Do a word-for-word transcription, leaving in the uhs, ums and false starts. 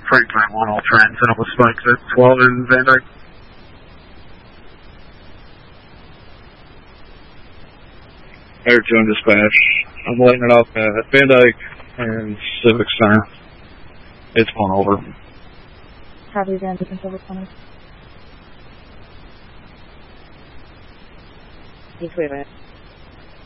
Freight Train one all train, set up with spikes at twelve in Van Dyke. Air two and dispatch. I'm lighting it up at Van Dyke and Civic Center. It's going over. Copy, Van Dyke and Civic Center. East Wave.